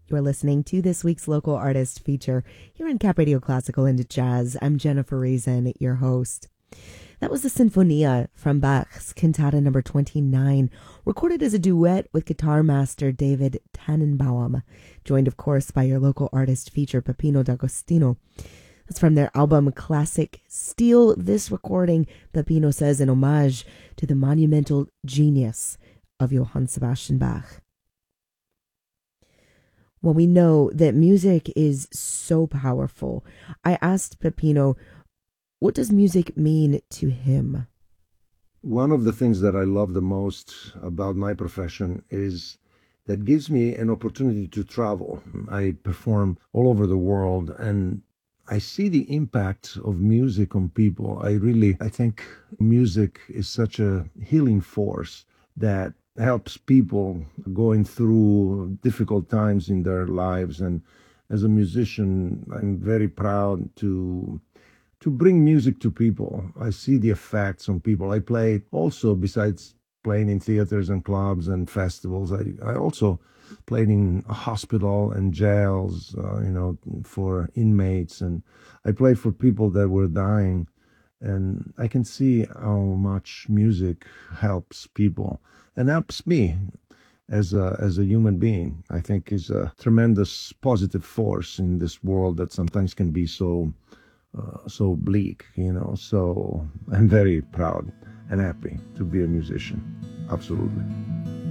You're listening to this week's local artist feature here on Cap Radio Classical and Jazz. I'm Jennifer Reason, your host. That was the Sinfonia from Bach's Cantata number 29, recorded as a duet with guitar master David Tannenbaum, joined, of course, by your local artist feature, Peppino D'Agostino. That's from their album Classic Steel. This recording, Peppino says, in homage to the monumental genius of Johann Sebastian Bach. Well, we know that music is so powerful. I asked Peppino, what does music mean to him? One of the things that I love the most about my profession is that gives me an opportunity to travel. I perform all over the world and I see the impact of music on people. I think music is such a healing force that helps people going through difficult times in their lives. And as a musician, I'm very proud to bring music to people. I see the effects on people. I play also, besides playing in theaters and clubs and festivals, I also played in a hospital and jails, for inmates. And I played for people that were dying. And I can see how much music helps people and helps me as a human being. I think is a tremendous positive force in this world that sometimes can be so bleak, So I'm very proud and happy to be a musician. Absolutely.